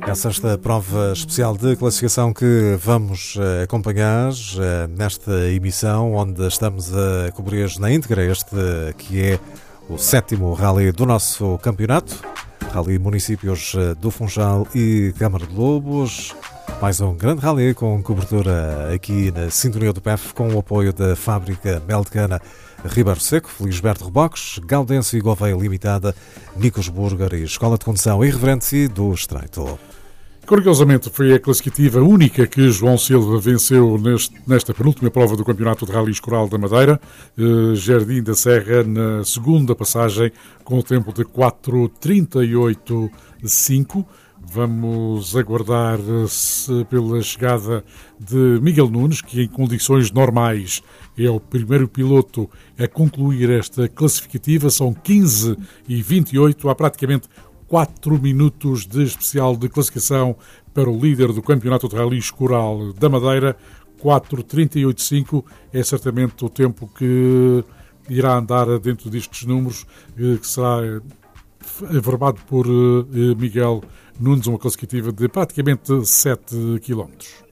Começa esta prova especial de classificação que vamos acompanhar nesta emissão, onde estamos a cobrir na íntegra este que é o 7º rally do nosso campeonato. Rally Municípios do Funchal e Câmara de Lobos. Mais um grande rally com cobertura aqui na Sintonia do PEF, com o apoio da Fábrica Mel de Cana Ribeiro Seco, Felisberto Reboques, Gaudêncio e Gouveia Limitada, Nicos Burger e Escola de Condução Irreverente do Estreito. Curiosamente, foi a classificativa única que João Silva venceu nesta penúltima prova do Campeonato de Rally Escoral da Madeira, Jardim da Serra, na segunda passagem, com o tempo de 4:38.5. Vamos aguardar pela chegada de Miguel Nunes, que em condições normais é o primeiro piloto a concluir esta classificativa. São 15:28, há praticamente 4 minutos de especial de classificação para o líder do Campeonato de Rally Escoral da Madeira. 4:38.5 é certamente o tempo que irá andar dentro destes números, que será averbado por Miguel Nunes, uma classificativa de praticamente 7 km.